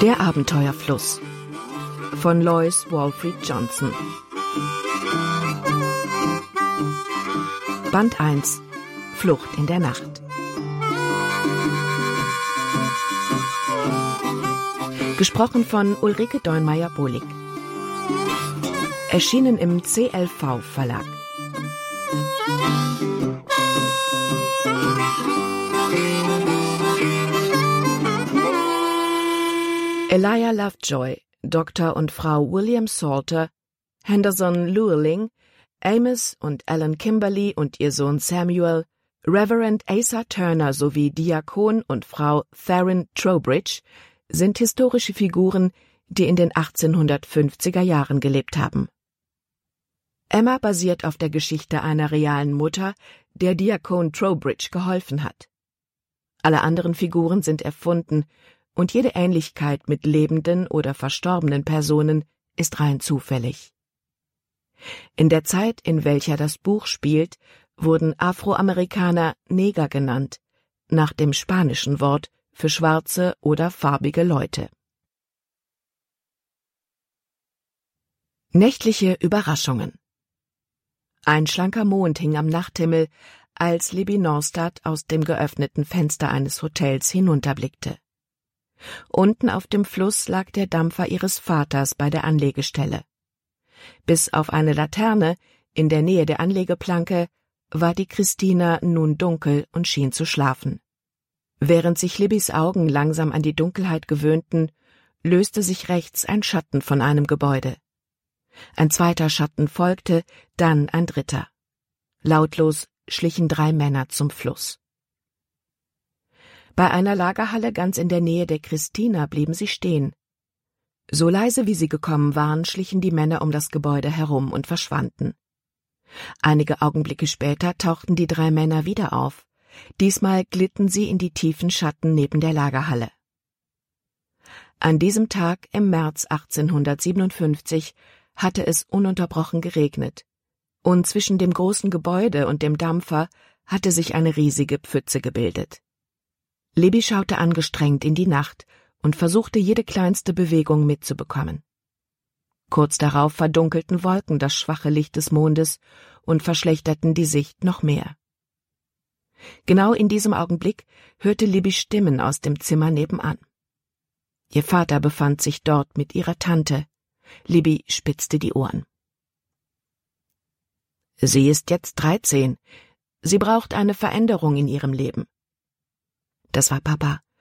Der Abenteuerfluss von Lois Walfried Johnson. Band 1 – Flucht in der Nacht. Gesprochen von Ulrike Deunmeier-Bohlig. Erschienen im CLV Verlag. Elijah Lovejoy, Dr. und Frau William Salter, Henderson Llewellyn, Amos und Ellen Kimberly und ihr Sohn Samuel, Reverend Asa Turner sowie Diakon und Frau Theron Trowbridge sind historische Figuren, die in den 1850er Jahren gelebt haben. Emma basiert auf der Geschichte einer realen Mutter, der Diakon Trowbridge geholfen hat. Alle anderen Figuren sind erfunden, und jede Ähnlichkeit mit lebenden oder verstorbenen Personen ist rein zufällig. In der Zeit, in welcher das Buch spielt, wurden Afroamerikaner Neger genannt, nach dem spanischen Wort für schwarze oder farbige Leute. Nächtliche Überraschungen. Ein schlanker Mond hing am Nachthimmel, als Libby Norstad aus dem geöffneten Fenster eines Hotels hinunterblickte. Unten auf dem Fluss lag der Dampfer ihres Vaters bei der Anlegestelle. Bis auf eine Laterne in der Nähe der Anlegeplanke war die Christina nun dunkel und schien zu schlafen. Während sich Libbys Augen langsam an die Dunkelheit gewöhnten, löste sich rechts ein Schatten von einem Gebäude. Ein zweiter Schatten folgte, dann ein dritter. Lautlos schlichen 3 Männer zum Fluss. Bei einer Lagerhalle ganz in der Nähe der Christina blieben sie stehen. So leise wie sie gekommen waren, schlichen die Männer um das Gebäude herum und verschwanden. Einige Augenblicke später tauchten die 3 Männer wieder auf. Diesmal glitten sie in die tiefen Schatten neben der Lagerhalle. An diesem Tag im März 1857 hatte es ununterbrochen geregnet, und zwischen dem großen Gebäude und dem Dampfer hatte sich eine riesige Pfütze gebildet. Libby schaute angestrengt in die Nacht und versuchte, jede kleinste Bewegung mitzubekommen. Kurz darauf verdunkelten Wolken das schwache Licht des Mondes und verschlechterten die Sicht noch mehr. Genau in diesem Augenblick hörte Libby Stimmen aus dem Zimmer nebenan. Ihr Vater befand sich dort mit ihrer Tante. Libby spitzte die Ohren. Sie ist jetzt 13. Sie braucht eine Veränderung in ihrem Leben. Das war Papa,